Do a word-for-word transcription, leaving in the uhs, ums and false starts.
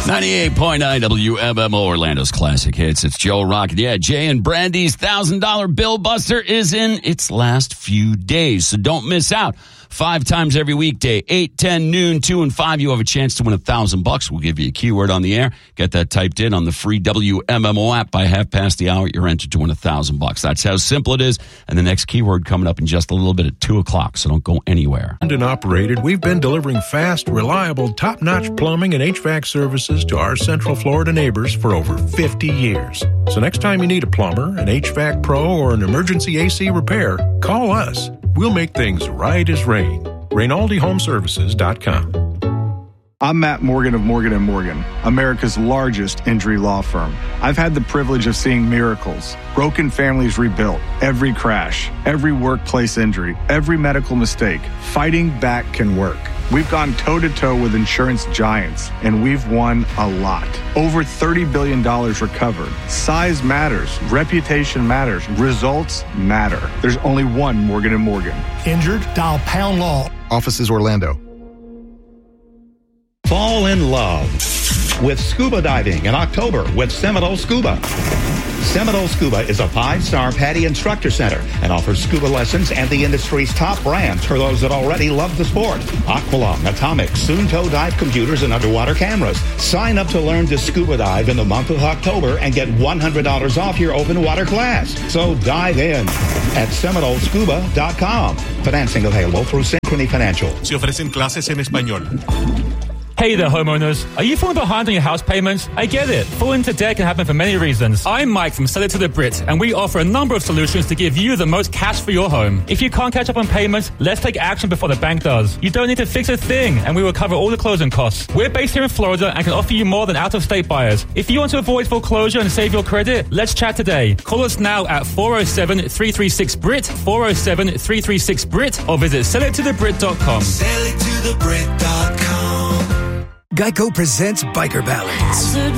ninety-eight point nine W M M O, Orlando's classic hits. It's Joe Rocket. Yeah, Jay and Brandy's one thousand dollars Bill Buster is in its last few days, so don't miss out. Five times every weekday, eight, ten, noon, two, and five, you have a chance to win a thousand bucks. We'll give you a keyword on the air. Get that typed in on the free W M M O app. By half past the hour, you're entered to win a thousand bucks. That's how simple it is. And the next keyword coming up in just a little bit at two o'clock, so don't go anywhere. Owned and operated, we've been delivering fast, reliable, top-notch plumbing and H V A C services to our Central Florida neighbors for over fifty years. So next time you need a plumber, an H V A C pro, or an emergency A C repair, call us. We'll make things right as rain. Rainaldi Home Services dot com. I'm Matt Morgan of Morgan and Morgan, America's largest injury law firm. I've had the privilege of seeing miracles, broken families rebuilt, every crash, every workplace injury, every medical mistake. Fighting back can work. We've gone toe-to-toe with insurance giants, and we've won a lot. Over thirty billion dollars recovered. Size matters. Reputation matters. Results matter. There's only one Morgan and Morgan. Injured? Dial Pound Law. Offices Orlando. Fall in love with scuba diving in October with Seminole Scuba. Seminole Scuba is a five-star PADI instructor center and offers scuba lessons and the industry's top brands for those that already love the sport. Aqualung, Atomic, Suunto dive computers, and underwater cameras. Sign up to learn to scuba dive in the month of October and get one hundred dollars off your open water class. So dive in at Seminole Scuba dot com. Financing available through Synchrony Financial. Se ofrecen clases en español. Hey there, homeowners. Are you falling behind on your house payments? I get it. Falling into debt can happen for many reasons. I'm Mike from Sell It to the Brit, and we offer a number of solutions to give you the most cash for your home. If you can't catch up on payments, let's take action before the bank does. You don't need to fix a thing, and we will cover all the closing costs. We're based here in Florida and can offer you more than out-of-state buyers. If you want to avoid foreclosure and save your credit, let's chat today. Call us now at four oh seven, three three six, B R I T, four oh seven, three three six, B R I T, or visit sell it to the brit dot com. sell it to the brit dot com. Geico presents Biker Ballads.